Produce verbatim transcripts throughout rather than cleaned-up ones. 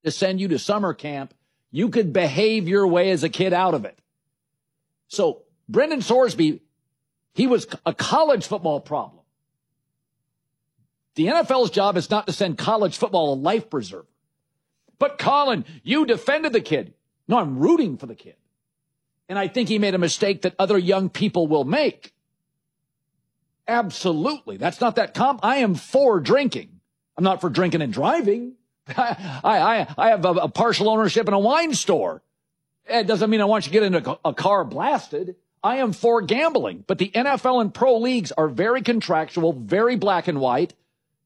to send you to summer camp, you could behave your way as a kid out of it. So Brendan Sorsby, he was a college football problem. The N F L's job is not to send college football a life preserver. But Colin, you defended the kid. No, I'm rooting for the kid. And I think he made a mistake that other young people will make. Absolutely. That's not that comp. I am for drinking. I'm not for drinking and driving. I, I, I have a, a partial ownership in a wine store. It doesn't mean I want you to get into a car blasted. I am for gambling. But the N F L and pro leagues are very contractual, very black and white.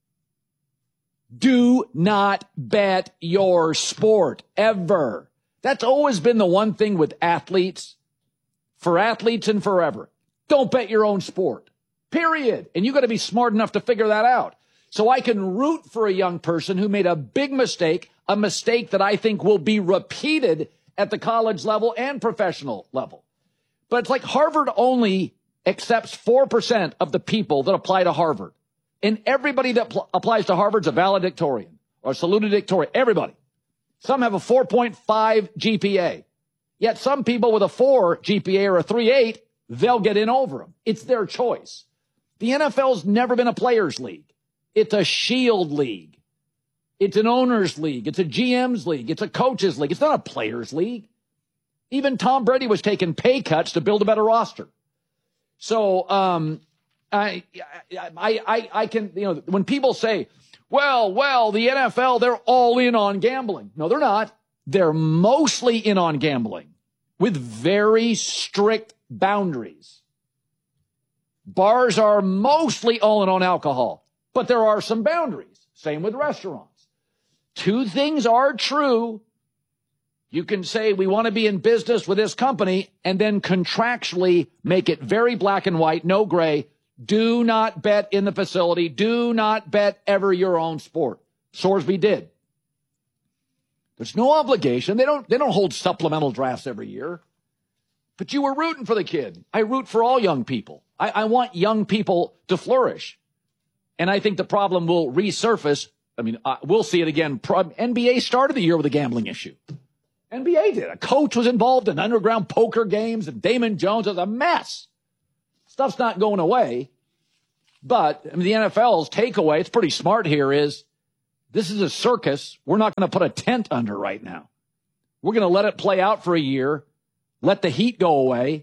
Do not bet your sport, ever. That's always been the one thing with athletes, for athletes and forever. Don't bet your own sport, period. And you got to be smart enough to figure that out. So I can root for a young person who made a big mistake, a mistake that I think will be repeated at the college level and professional level. But it's like Harvard only accepts four percent of the people that apply to Harvard. And everybody that pl- applies to Harvard's a valedictorian or salutatorian. Everybody. Some have a four point five G P A. Yet some people with a four G P A or a three point eight, they'll get in over them. It's their choice. The N F L's never been a players' league. It's a shield league. It's an owners' league. It's a G M's league. It's a coaches' league. It's not a players' league. Even Tom Brady was taking pay cuts to build a better roster. So, um, I, I, I, I can, you know, when people say, well, well, the N F L, they're all in on gambling. No, they're not. They're mostly in on gambling with very strict boundaries. Bars are mostly all in on alcohol, but there are some boundaries. Same with restaurants. Two things are true. You can say we want to be in business with this company and then contractually make it very black and white, no gray. Do not bet in the facility. Do not bet ever your own sport. Sorsby did. There's no obligation. They don't, they don't hold supplemental drafts every year. But you were rooting for the kid. I root for all young people. I, I want young people to flourish. And I think the problem will resurface. I mean, uh, we'll see it again. Pro- N B A started the year with a gambling issue. N B A did. A coach was involved in underground poker games, and Damon Jones was a mess. Stuff's not going away. But I mean, the N F L's takeaway, it's pretty smart here, is this is a circus. We're not going to put a tent under right now. We're going to let it play out for a year, let the heat go away.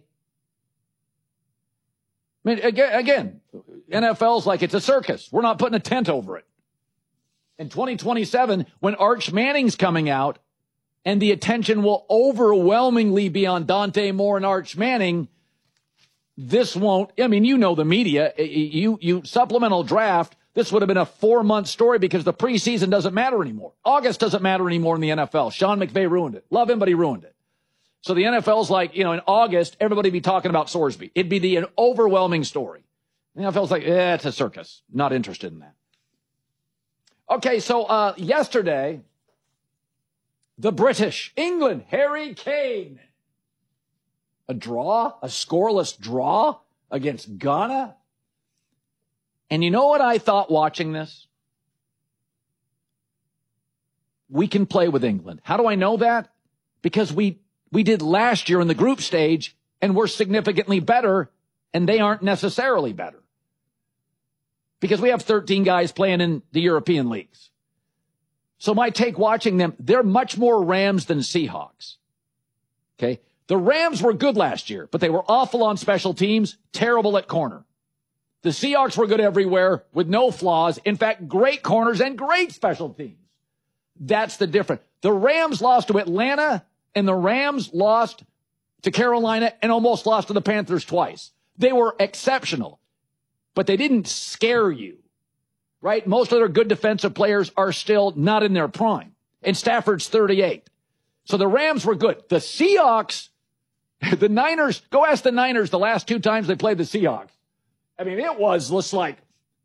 I mean, again, again, N F L's like it's a circus. We're not putting a tent over it. In twenty twenty-seven, when Arch Manning's coming out, and the attention will overwhelmingly be on Dante Moore and Arch Manning, this won't, I mean, you know the media, you, you supplemental draft, this would have been a four-month story because the preseason doesn't matter anymore. August doesn't matter anymore in the N F L. Sean McVay ruined it. Love him, but he ruined it. So the N F L's like, you know, in August, everybody be talking about Sorsby. It'd be the an overwhelming story. The N F L's like, eh, it's a circus. Not interested in that. Okay, so uh, yesterday, the British, England, Harry Kane. A draw, a scoreless draw against Ghana. And you know what I thought watching this? We can play with England. How do I know that? Because we, we did last year in the group stage, and we're significantly better, and they aren't necessarily better. Because we have thirteen guys playing in the European leagues. So my take watching them, they're much more Rams than Seahawks. Okay? The Rams were good last year, but they were awful on special teams, terrible at corner. The Seahawks were good everywhere with no flaws. In fact, great corners and great special teams. That's the difference. The Rams lost to Atlanta, and the Rams lost to Carolina and almost lost to the Panthers twice. They were exceptional, but they didn't scare you, right? Most of their good defensive players are still not in their prime, and Stafford's thirty-eight. So the Rams were good. The Seahawks, the Niners, go ask the Niners the last two times they played the Seahawks. I mean, it was just like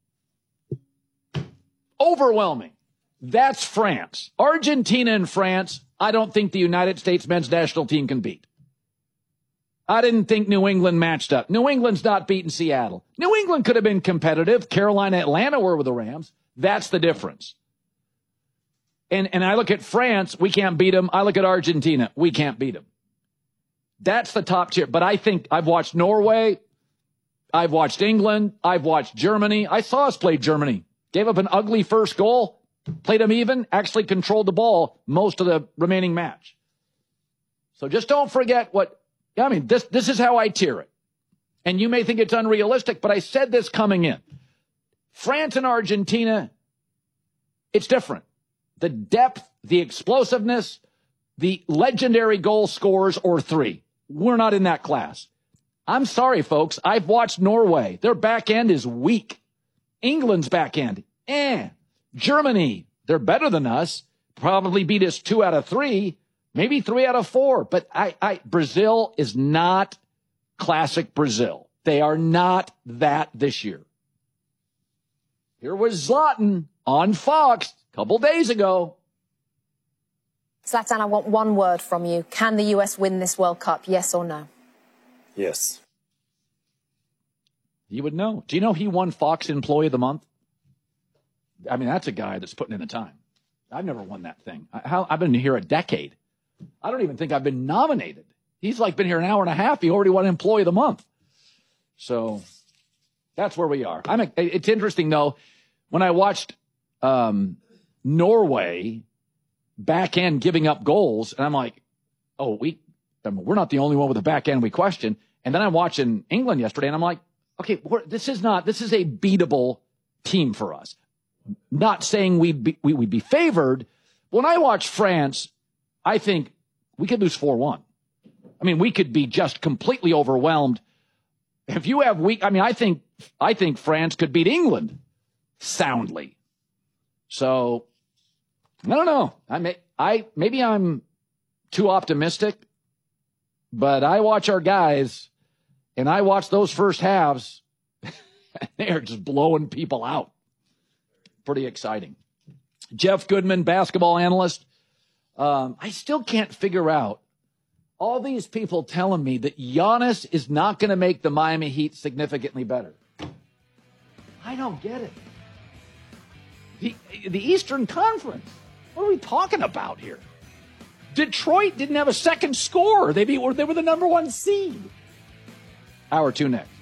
overwhelming. That's France. Argentina and France, I don't think the United States men's national team can beat. I didn't think New England matched up. New England's not beating Seattle. New England could have been competitive. Carolina, Atlanta were with the Rams. That's the difference. And, and I look at France, we can't beat them. I look at Argentina, we can't beat them. That's the top tier. But I think I've watched Norway. I've watched England. I've watched Germany. I saw us play Germany. Gave up an ugly first goal, played them even, actually controlled the ball most of the remaining match. So just don't forget what, I mean, this, this is how I tier it. And you may think it's unrealistic, but I said this coming in. France and Argentina, it's different. The depth, the explosiveness, the legendary goal scorers or three. We're not in that class. I'm sorry, folks. I've watched Norway. Their back end is weak. England's back end, eh. Germany, they're better than us. Probably beat us two out of three, maybe three out of four. But I, I, Brazil is not classic Brazil. They are not that this year. Here was Zlatan on Fox a couple days ago. Zlatan, I want one word from you. Can the U S win this World Cup, yes or no? Yes. You would know. Do you know he won Fox Employee of the Month? I mean, that's a guy that's putting in the time. I've never won that thing. I, how, I've been here a decade. I don't even think I've been nominated. He's like been here an hour and a half. He already won Employee of the Month. So that's where we are. I'm a, it's interesting, though, when I watched um, Norway back end giving up goals, and I'm like, oh, we, I mean, we're not the only one with a back end we question. And then I'm watching England yesterday, and I'm like, okay, we're, this is not, this is a beatable team for us. Not saying we'd be, we, we'd be favored. When I watch France, I think we could lose four one. I mean, we could be just completely overwhelmed. If you have weak, I mean, I think, I think France could beat England soundly. So, I don't know. I may, I, maybe I'm too optimistic, but I watch our guys and I watch those first halves. They are just blowing people out. Pretty exciting. Jeff Goodman, basketball analyst. Um, I still can't figure out all these people telling me that Giannis is not going to make the Miami Heat significantly better. I don't get it. The, the Eastern Conference. What are we talking about here? Detroit didn't have a second scorer. They, be, they were the number one seed. Hour two next.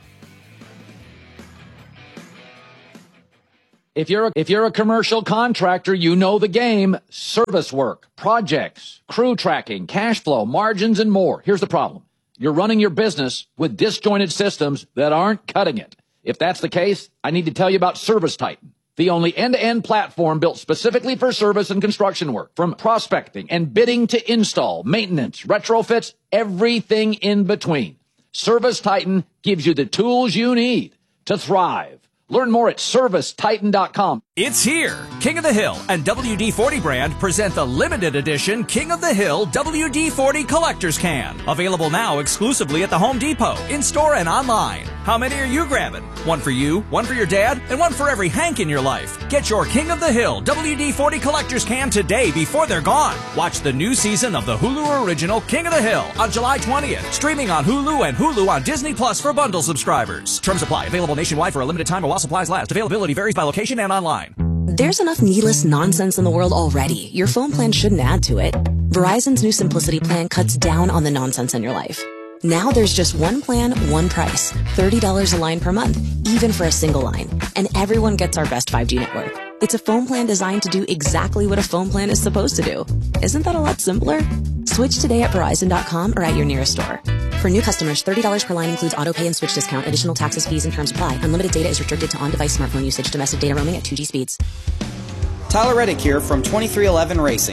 If you're, a, if you're a commercial contractor, you know the game. Service work, projects, crew tracking, cash flow, margins, and more. Here's the problem. You're running your business with disjointed systems that aren't cutting it. If that's the case, I need to tell you about ServiceTitan, the only end-to-end platform built specifically for service and construction work. From prospecting and bidding to install, maintenance, retrofits, everything in between. ServiceTitan gives you the tools you need to thrive. Learn more at service titan dot com. It's here. King of the Hill and W D forty brand present the limited edition King of the Hill W D forty Collector's Can. Available now exclusively at the Home Depot, in-store and online. How many are you grabbing? One for you, one for your dad, and one for every Hank in your life. Get your King of the Hill W D forty Collector's Can today before they're gone. Watch the new season of the Hulu original King of the Hill on July twentieth. Streaming on Hulu and Hulu on Disney Plus for bundle subscribers. Terms apply. Available nationwide for a limited time while supplies last. Availability varies by location and online. There's enough needless nonsense in the world already. Your phone plan shouldn't add to it. Verizon's new Simplicity plan cuts down on the nonsense in your life. Now there's just one plan, one price. thirty dollars a line per month, even for a single line. And everyone gets our best five G network. It's a phone plan designed to do exactly what a phone plan is supposed to do. Isn't that a lot simpler? Switch today at Verizon dot com or at your nearest store. For new customers, thirty dollars per line includes auto pay and switch discount. Additional taxes, fees, and terms apply. Unlimited data is restricted to on-device smartphone usage. Domestic data roaming at two G speeds. Tyler Reddick here from twenty-three eleven Racing.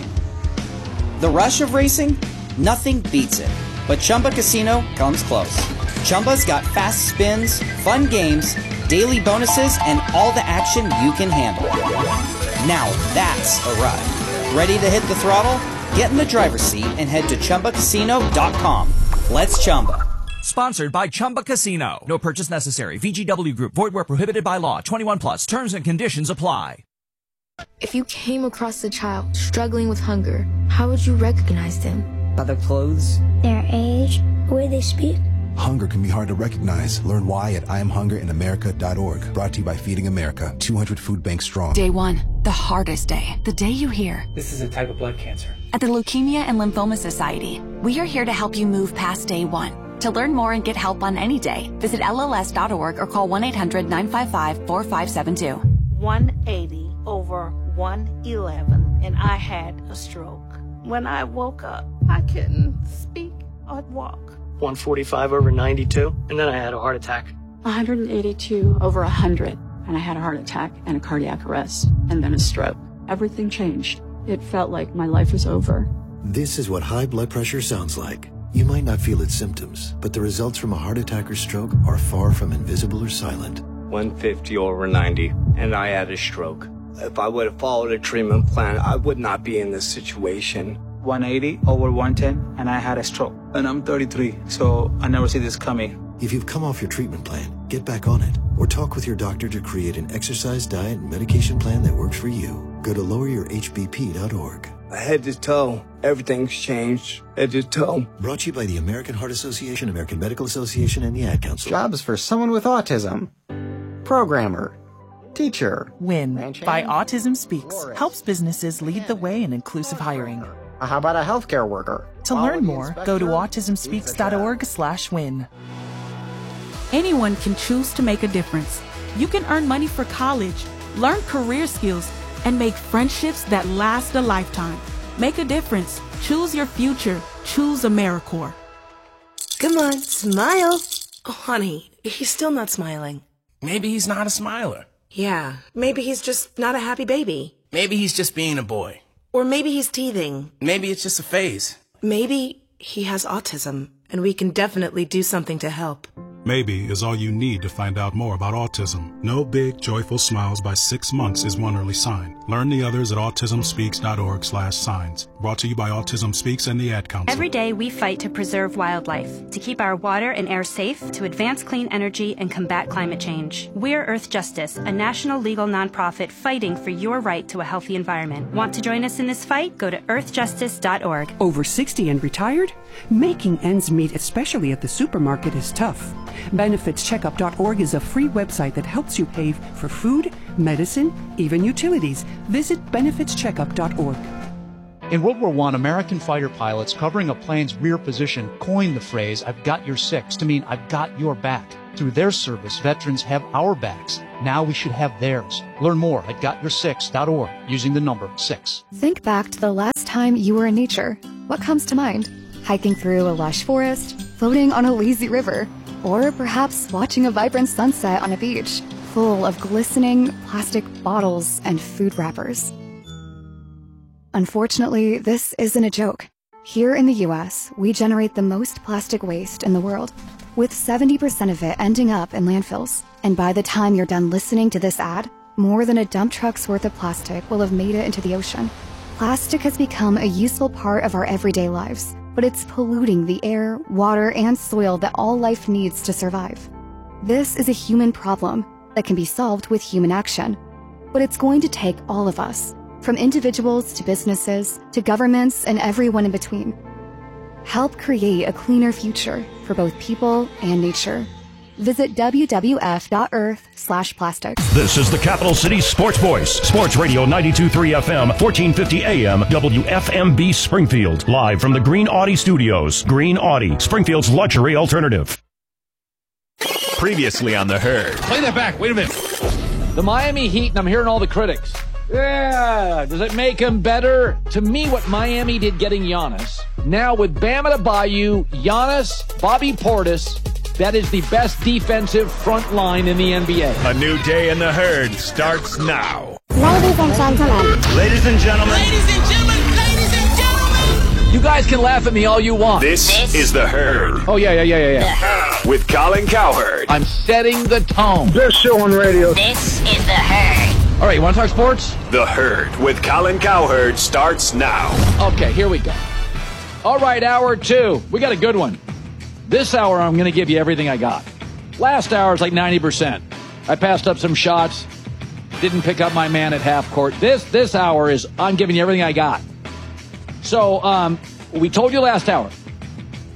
The rush of racing? Nothing beats it. But Chumba Casino comes close. Chumba's got fast spins, fun games, daily bonuses, and all the action you can handle. Now that's a ride. Ready to hit the throttle? Get in the driver's seat and head to Chumba Casino dot com. Let's Chumba. Sponsored by Chumba Casino. No purchase necessary. V G W Group. Void where prohibited by law. twenty-one plus. Terms and conditions apply. If you came across a child struggling with hunger, how would you recognize them? By their clothes, their age, the way they speak. Hunger can be hard to recognize. Learn why at I am hunger in america dot org. Brought to you by Feeding America, two hundred food banks strong. Day one, the hardest day. The day you hear, this is a type of blood cancer. At the Leukemia and Lymphoma Society, we are here to help you move past day one. To learn more and get help on any day, visit L L S dot org or call one eight hundred nine five five four five seven two. one eighty over one eleven, and I had a stroke. When I woke up, I couldn't speak or walk. one forty-five over ninety-two, and then I had a heart attack. one eighty-two over one hundred, and I had a heart attack and a cardiac arrest, and then a stroke. Everything changed. It felt like my life was over. This is what high blood pressure sounds like. You might not feel its symptoms, but the results from a heart attack or stroke are far from invisible or silent. one fifty over ninety, and I had a stroke. If I would have followed a treatment plan, I would not be in this situation. one eighty over one ten, and I had a stroke. And I'm thirty-three, so I never see this coming. If you've come off your treatment plan, get back on it. Or talk with your doctor to create an exercise, diet, and medication plan that works for you. Go to lower your h b p dot org. Head to toe, everything's changed. Head to toe. Brought to you by the American Heart Association, American Medical Association, and the Ad Council. Jobs for someone with autism. Programmer. Teacher. WIN by Autism Speaks helps businesses lead the way in inclusive hiring. How about a healthcare worker? To learn more, go to autism speaks dot org slash win. Anyone can choose to make a difference. You can earn money for college, learn career skills, and make friendships that last a lifetime. Make a difference. Choose your future. Choose AmeriCorps. Come on, smile. Oh, honey, he's still not smiling. Maybe he's not a smiler. Yeah, maybe he's just not a happy baby. Maybe he's just being a boy. Or maybe he's teething. Maybe it's just a phase. Maybe he has autism, and we can definitely do something to help. Maybe is all you need to find out more about autism. No big, joyful smiles by six months is one early sign. Learn the others at autism speaks dot org slash signs. Brought to you by Autism Speaks and the Ad Council. Every day we fight to preserve wildlife, to keep our water and air safe, to advance clean energy and combat climate change. We're Earth Justice, a national legal nonprofit fighting for your right to a healthy environment. Want to join us in this fight? Go to earth justice dot org. Over sixty and retired? Making ends meet, especially at the supermarket, is tough. benefits checkup dot org is a free website that helps you pay for food, medicine, even utilities. Visit benefits checkup dot org. In World War One, American fighter pilots covering a plane's rear position coined the phrase, "I've got your six," to mean I've got your back. Through their service, veterans have our backs. Now we should have theirs. Learn more at got your six dot org using the number six. Think back to the last time you were in nature. What comes to mind? Hiking through a lush forest, floating on a lazy river, or perhaps watching a vibrant sunset on a beach full of glistening plastic bottles and food wrappers. Unfortunately, this isn't a joke. Here in the U S, we generate the most plastic waste in the world, with seventy percent of it ending up in landfills. And by the time you're done listening to this ad, more than a dump truck's worth of plastic will have made it into the ocean. Plastic has become a useful part of our everyday lives, but it's polluting the air, water, and soil that all life needs to survive. This is a human problem that can be solved with human action. But it's going to take all of us, from individuals to businesses to governments and everyone in between. Help create a cleaner future for both people and nature. Visit w w f dot earth slash plastics. This is the Capital City Sports Voice. Sports Radio ninety-two point three F M, fourteen fifty A M, W F M B Springfield. Live from the Green Audi Studios. Green Audi, Springfield's luxury alternative. Previously on The Herd. Play that back. Wait a minute. The Miami Heat, and I'm hearing all the critics. Yeah, does it make them better? To me, what Miami did getting Giannis, now with Bam Adebayo, Giannis, Bobby Portis, that is the best defensive front line in the N B A. A new day in The Herd starts now. Ladies and gentlemen. Ladies and gentlemen. Ladies and gentlemen. Ladies and gentlemen. You guys can laugh at me all you want. This, this is The Herd. Oh, yeah, yeah, yeah, yeah, yeah. The Herd. With Colin Cowherd. I'm setting the tone. Best show on radio. This is The Herd. All right, you want to talk sports? The Herd with Colin Cowherd starts now. Okay, here we go. All right, hour two. We got a good one. This hour, I'm going to give you everything I got. Last hour is like ninety percent. I passed up some shots. Didn't pick up my man at half court. This this hour is, I'm giving you everything I got. So, um, we told you last hour.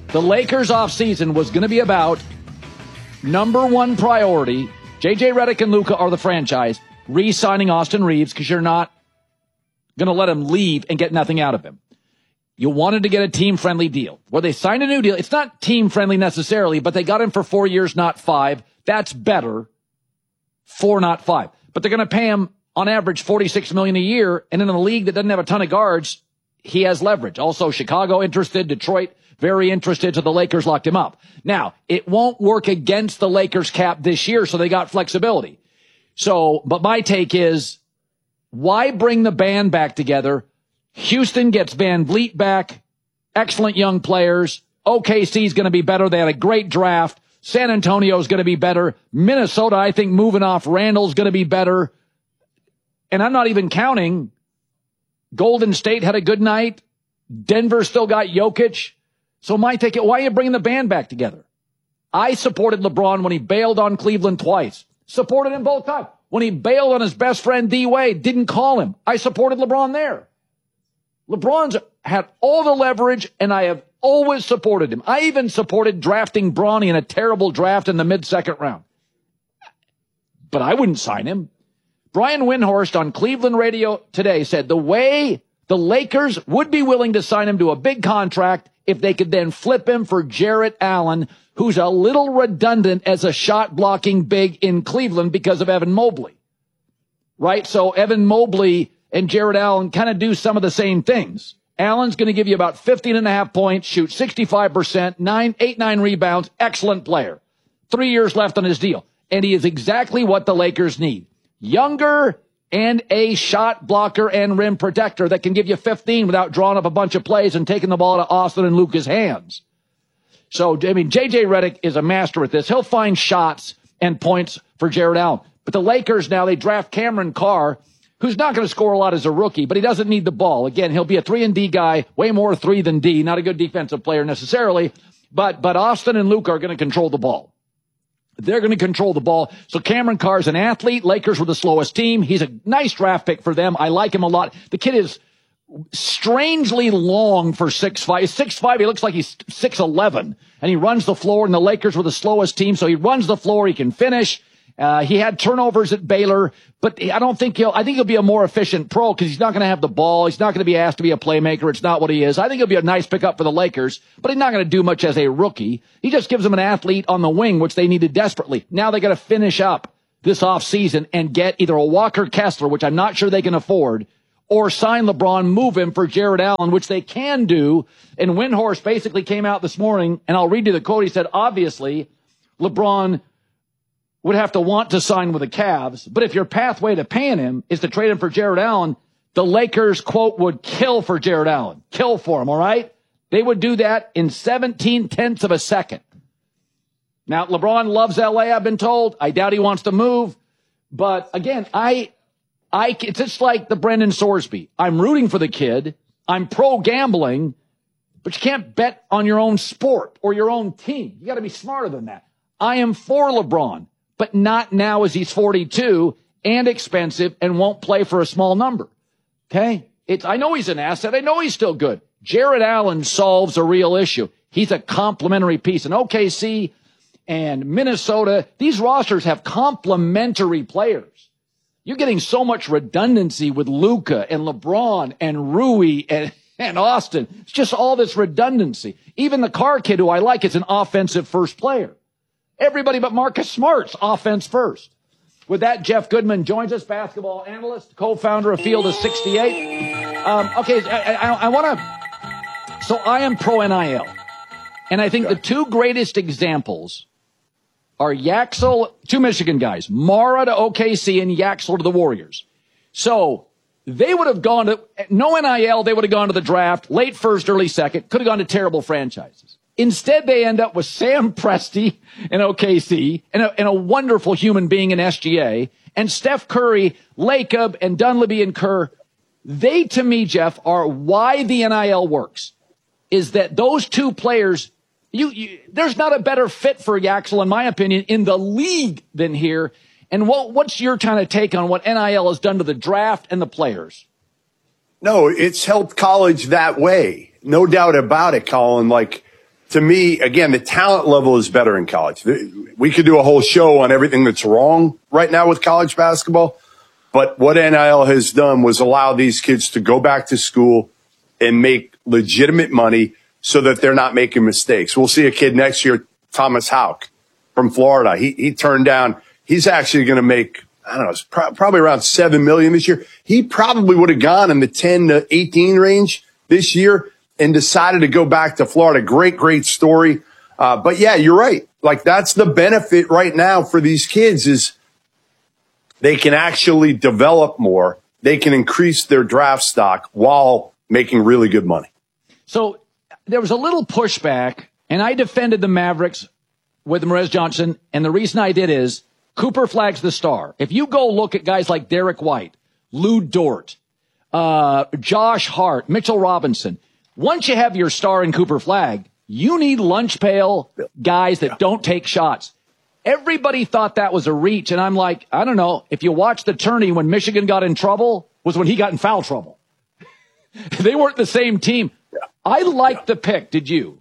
The Lakers offseason was going to be about number one priority. J J Redick and Luka are the franchise. Re-signing Austin Reeves because you're not going to let him leave and get nothing out of him. You wanted to get a team-friendly deal. Where they signed a new deal. It's not team-friendly necessarily, but they got him for four years, not five. That's better. Four, not five. But they're going to pay him on average forty-six million dollars a year. And in a league that doesn't have a ton of guards, he has leverage. Also, Chicago interested, Detroit very interested, so the Lakers locked him up. Now, it won't work against the Lakers cap this year, so they got flexibility. So, but my take is, why bring the band back together? Houston gets Van Vliet back, excellent young players. O K C is going to be better. They had a great draft. San Antonio is going to be better. Minnesota, I think, moving off Randall is going to be better. And I'm not even counting Golden State had a good night. Denver still got Jokic. So my take, why are you bringing the band back together? I supported LeBron when he bailed on Cleveland twice. Supported him both times. When he bailed on his best friend D Wade, didn't call him. I supported LeBron there. LeBron's had all the leverage, and I have always supported him. I even supported drafting Bronny in a terrible draft in the mid-second round. But I wouldn't sign him. Brian Windhorst on Cleveland radio today said the way the Lakers would be willing to sign him to a big contract if they could then flip him for Jarrett Allen, who's a little redundant as a shot-blocking big in Cleveland because of Evan Mobley. Right? So Evan Mobley and Jarrett Allen kind of do some of the same things. Allen's going to give you about fifteen and a half points, shoot sixty-five percent, nine, eight, nine rebounds, excellent player. Three years left on his deal. And he is exactly what the Lakers need. Younger and a shot blocker and rim protector that can give you fifteen without drawing up a bunch of plays and taking the ball out of Austin and Luka's hands. So, I mean, J J Redick is a master at this. He'll find shots and points for Jarrett Allen. But the Lakers now, they draft Cameron Carr, who's not going to score a lot as a rookie, but he doesn't need the ball. Again, he'll be a three and D guy, way more three than D, not a good defensive player necessarily, but, but Austin and Luka are going to control the ball. They're going to control the ball. So Cameron Carr's an athlete. Lakers were the slowest team. He's a nice draft pick for them. I like him a lot. The kid is strangely long for six five. He's six five. He looks like he's six eleven. And he runs the floor, and the Lakers were the slowest team. So he runs the floor. He can finish. Uh, he had turnovers at Baylor, but I don't think he'll, I think he'll be a more efficient pro because he's not going to have the ball. He's not going to be asked to be a playmaker. It's not what he is. I think he'll be a nice pickup for the Lakers, but he's not going to do much as a rookie. He just gives them an athlete on the wing, which they needed desperately. Now they got to finish up this offseason and get either a Walker Kessler, which I'm not sure they can afford, or sign LeBron, move him for Jarrett Allen, which they can do. And Windhorst basically came out this morning, and I'll read you the quote. He said, obviously, LeBron would have to want to sign with the Cavs, but if your pathway to paying him is to trade him for Jarrett Allen, the Lakers, quote, would kill for Jarrett Allen. Kill for him, all right? They would do that in seventeen tenths of a second. Now, LeBron loves L A, I've been told. I doubt he wants to move. But, again, I, I, it's just like the Brendan Sorsby. I'm rooting for the kid. I'm pro-gambling, but you can't bet on your own sport or your own team. You got to be smarter than that. I am for LeBron, but not now as he's forty-two and expensive and won't play for a small number. Okay? It's, I know he's an asset. I know he's still good. Jarrett Allen solves a real issue. He's a complementary piece. And O K C and Minnesota, these rosters have complementary players. You're getting so much redundancy with Luka and LeBron and Rui and, and Austin. It's just all this redundancy. Even the Carr kid, who I like, is an offensive first player. Everybody but Marcus Smart's offense first. With that, Jeff Goodman joins us, basketball analyst, co-founder of Field of sixty-eight. Um, okay, I, I, I want to... So I am pro-N I L. And I think okay. the two greatest examples are Yaxel, two Michigan guys, Mara to O K C and Yaxel to the Warriors. So they would have gone to... No N I L, they would have gone to the draft, late first, early second, could have gone to terrible franchises. Instead, they end up with Sam Presti in O K C and a, and a wonderful human being in S G A, and Steph Curry, Lacob, and Dunleavy and Kerr. They, to me, Jeff, are why the N I L works, is that those two players, you, you there's not a better fit for Yaxel, in my opinion, in the league than here. And what, what's your kind of take on what N I L has done to the draft and the players? No, it's helped college that way. No doubt about it, Colin. Like, to me, again, the talent level is better in college. We could do a whole show on everything that's wrong right now with college basketball. But what N I L has done was allow these kids to go back to school and make legitimate money so that they're not making mistakes. We'll see a kid next year, Thomas Houck from Florida. He he turned down. He's actually going to make, I don't know, it's pro- probably around seven million dollars this year. He probably would have gone in the ten to eighteen range this year and decided to go back to Florida. Great, great story. Uh, but yeah, you're right. Like, that's the benefit right now for these kids is they can actually develop more. They can increase their draft stock while making really good money. So there was a little pushback, and I defended the Mavericks with Morez Johnson, and the reason I did is Cooper Flagg's the star. If you go look at guys like Derek White, Lou Dort, uh, Josh Hart, Mitchell Robinson, once you have your star in Cooper Flagg, you need lunch pail guys that don't take shots. Everybody thought that was a reach, and I'm like, I don't know. If you watch the tourney when Michigan got in trouble was when he got in foul trouble. They weren't the same team. I liked the pick. Did you?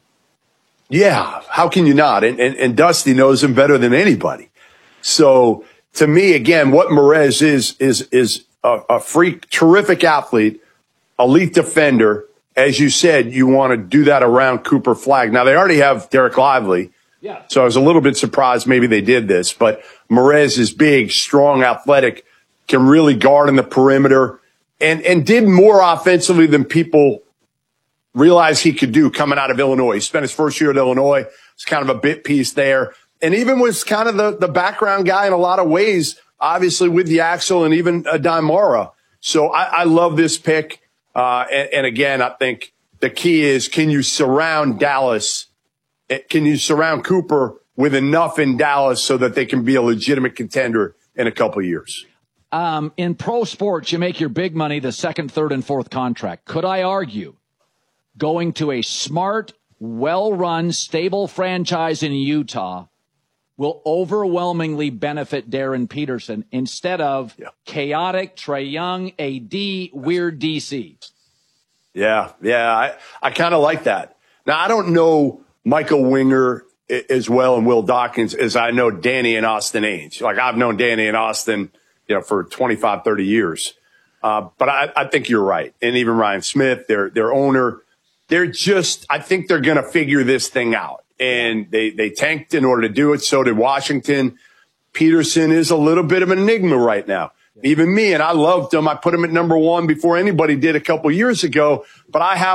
Yeah. How can you not? And, and, and Dusty knows him better than anybody. So to me, again, what Morez is, is, is a, a freak, terrific athlete, elite defender. As you said, you want to do that around Cooper Flagg. Now, they already have Derek Lively. Yeah. So I was a little bit surprised maybe they did this. But Morez is big, strong, athletic, can really guard in the perimeter, and, and did more offensively than people realized he could do coming out of Illinois. He spent his first year at Illinois. It's kind of a bit piece there. And even was kind of the, the background guy in a lot of ways, obviously with the Axel and even Adai Mara. So I, I love this pick. Uh, and, and again, I think the key is, can you surround Dallas? Can you surround Cooper with enough in Dallas so that they can be a legitimate contender in a couple of years? Um, in pro sports, you make your big money the second, third, and fourth contract. Could I argue going to a smart, well-run, stable franchise in Utah will overwhelmingly benefit Darren Peterson instead of yeah. chaotic Trae Young, A D, weird D C? Yeah, yeah, I, I kind of like that. Now, I don't know Michael Winger as well and Will Dawkins as I know Danny and Austin Ainge. Like, I've known Danny and Austin, you know, for twenty-five, thirty years. Uh, but I, I think you're right. And even Ryan Smith, their their owner, they're just, I think they're going to figure this thing out. And they, they tanked in order to do it. So did Washington. Peterson is a little bit of an enigma right now. Even me, and I loved him. I put him at number one before anybody did a couple years ago. But I have